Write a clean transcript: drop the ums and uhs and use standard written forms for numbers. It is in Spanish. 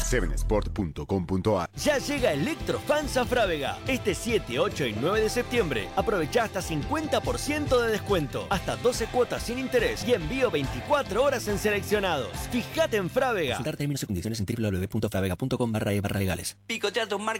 7sport.com.ar. Ya llega Electrofans a Frávega. Este 7, 8 y 9 de septiembre. Aprovecha hasta 50% de descuento, hasta 12 cuotas sin interés y envío 24 horas en seleccionados. Fíjate en Frávega. Consultar términos y condiciones en www.fravega.com/e/legales. Picotear tus marcas